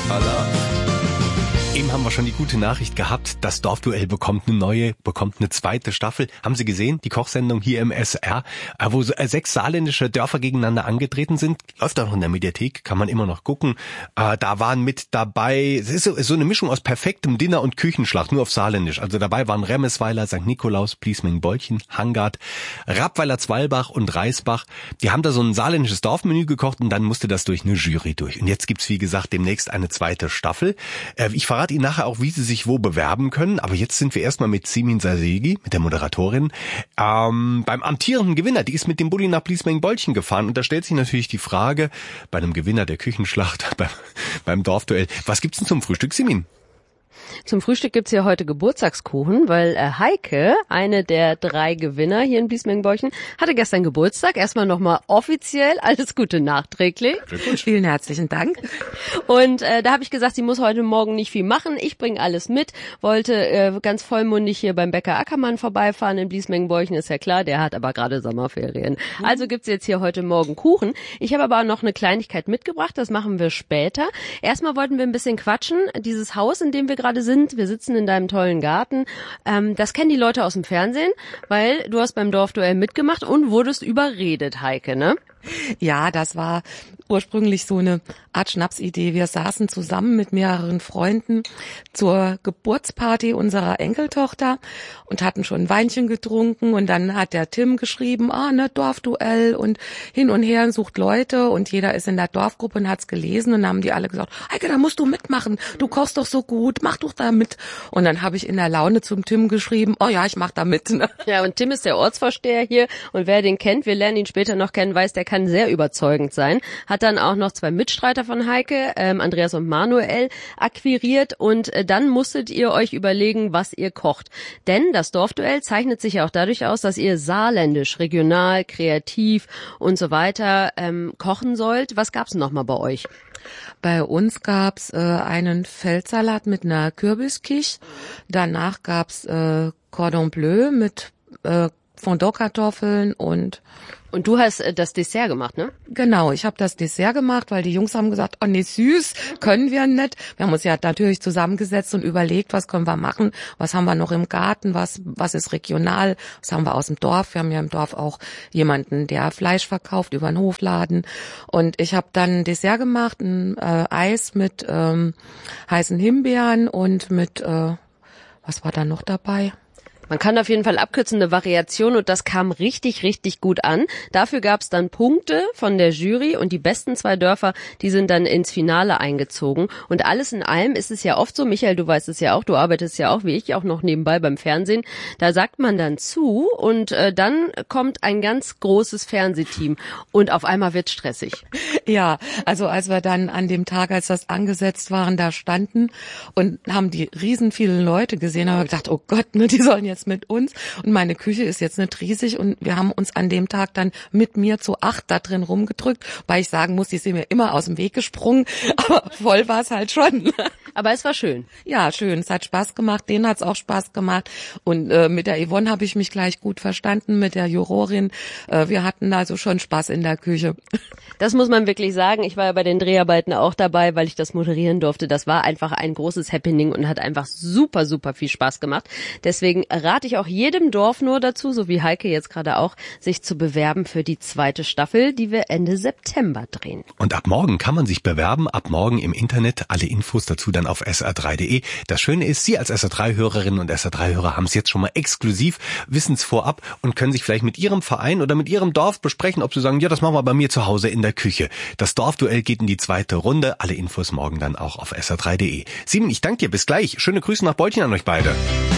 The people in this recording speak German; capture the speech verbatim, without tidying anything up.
Voilà. Eben haben wir schon die gute Nachricht gehabt, das Dorfduell bekommt eine neue, bekommt eine zweite Staffel. Haben Sie gesehen, die Kochsendung hier im S R, wo sechs saarländische Dörfer gegeneinander angetreten sind? Läuft auch noch in der Mediathek, kann man immer noch gucken. Da waren mit dabei, es ist so eine Mischung aus perfektem Dinner und Küchenschlacht, nur auf Saarländisch. Also dabei waren Remesweiler, Sankt Nikolaus, Bliesming-Bolchen, Hangard, Rappweiler-Zwalbach und Reisbach. Die haben da so ein saarländisches Dorfmenü gekocht und dann musste das durch eine Jury durch. Und jetzt gibt's, wie gesagt, demnächst eine zweite Staffel. Ich verrate Ihnen nachher auch, wie Sie sich wo bewerben können. Aber jetzt sind wir erstmal mit Simin Sasegi, mit der Moderatorin, ähm, beim amtierenden Gewinner. Die ist mit dem Bulli nach Bliesming-Bolchen gefahren. Und da stellt sich natürlich die Frage, bei einem Gewinner der Küchenschlacht, beim, beim Dorfduell, was gibt's denn zum Frühstück, Simin? Zum Frühstück gibt's hier heute Geburtstagskuchen, weil äh, Heike, eine der drei Gewinner hier in Bliesming-Bolchen, hatte gestern Geburtstag. Erstmal nochmal offiziell alles Gute nachträglich. Vielen herzlichen Dank. Und äh, da habe ich gesagt, sie muss heute Morgen nicht viel machen. Ich bringe alles mit. Wollte äh, ganz vollmundig hier beim Bäcker Ackermann vorbeifahren in Bliesming-Bolchen, ist ja klar. Der hat aber gerade Sommerferien. Also gibt's jetzt hier heute Morgen Kuchen. Ich habe aber noch eine Kleinigkeit mitgebracht. Das machen wir später. Erstmal wollten wir ein bisschen quatschen. Dieses Haus, in dem wir gerade sind. Wir sitzen in deinem tollen Garten. Ähm, das kennen die Leute aus dem Fernsehen, weil du hast beim Dorfduell mitgemacht und wurdest überredet, Heike, ne? Ja, das war ursprünglich so eine Art Schnapsidee. Wir saßen zusammen mit mehreren Freunden zur Geburtsparty unserer Enkeltochter und hatten schon ein Weinchen getrunken und dann hat der Tim geschrieben, ah, ne, Dorfduell und hin und her und sucht Leute und jeder ist in der Dorfgruppe und hat's gelesen und dann haben die alle gesagt, Heike, da musst du mitmachen, du kochst doch so gut, mach doch da mit. Und dann habe ich in der Laune zum Tim geschrieben, oh ja, ich mach da mit. Ne? Ja, und Tim ist der Ortsvorsteher hier und wer den kennt, wir lernen ihn später noch kennen, weiß, der kann sehr überzeugend sein. Hat dann auch noch zwei Mitstreiter von Heike, ähm, Andreas und Manuel, akquiriert und äh, dann musstet ihr euch überlegen, was ihr kocht. Denn das Dorfduell zeichnet sich ja auch dadurch aus, dass ihr saarländisch, regional, kreativ und so weiter ähm, kochen sollt. Was gab's denn nochmal bei euch? Bei uns gab's äh, einen Feldsalat mit einer Kürbiskich. Danach gab's äh, Cordon Bleu mit äh, Fondant-Kartoffeln und Und du hast äh, das Dessert gemacht, ne? Genau, ich habe das Dessert gemacht, weil die Jungs haben gesagt, oh nee, süß, können wir nicht. Wir haben uns ja natürlich zusammengesetzt und überlegt, was können wir machen, was haben wir noch im Garten, was was ist regional, was haben wir aus dem Dorf. Wir haben ja im Dorf auch jemanden, der Fleisch verkauft über einen Hofladen. Und ich habe dann ein Dessert gemacht, ein äh, Eis mit ähm, heißen Himbeeren und mit, äh, was war da noch dabei? Man kann auf jeden Fall abkürzen, eine Variation und das kam richtig, richtig gut an. Dafür gab es dann Punkte von der Jury und die besten zwei Dörfer, die sind dann ins Finale eingezogen. Und alles in allem ist es ja oft so, Michael, du weißt es ja auch, du arbeitest ja auch wie ich, auch noch nebenbei beim Fernsehen. Da sagt man dann zu und äh, dann kommt ein ganz großes Fernsehteam und auf einmal wird's stressig. Ja, also als wir dann an dem Tag, als das angesetzt waren, da standen und haben die riesen vielen Leute gesehen, haben wir gedacht, oh Gott, ne, die sollen jetzt mit uns und meine Küche ist jetzt nicht riesig und wir haben uns an dem Tag dann mit mir zu acht da drin rumgedrückt, weil ich sagen muss, die sind mir immer aus dem Weg gesprungen, aber voll war es halt schon. Aber es war schön. Ja, schön, es hat Spaß gemacht, denen hat es auch Spaß gemacht und äh, mit der Yvonne habe ich mich gleich gut verstanden, mit der Jurorin, äh, wir hatten also schon Spaß in der Küche. Das muss man wirklich sagen, ich war ja bei den Dreharbeiten auch dabei, weil ich das moderieren durfte, das war einfach ein großes Happening und hat einfach super, super viel Spaß gemacht. Deswegen rate ich auch jedem Dorf nur dazu, so wie Heike jetzt gerade auch, sich zu bewerben für die zweite Staffel, die wir Ende September drehen. Und ab morgen kann man sich bewerben, ab morgen im Internet, alle Infos dazu dann auf S R drei punkt de. Das Schöne ist, Sie als S R drei Hörerinnen und S R drei Hörer haben es jetzt schon mal exklusiv, wissen es vorab und können sich vielleicht mit Ihrem Verein oder mit Ihrem Dorf besprechen, ob Sie sagen, ja, das machen wir bei mir zu Hause in der Küche. Das Dorfduell geht in die zweite Runde, alle Infos morgen dann auch auf S R drei punkt de. Simin, ich danke dir, bis gleich. Schöne Grüße nach Bolchen an euch beide.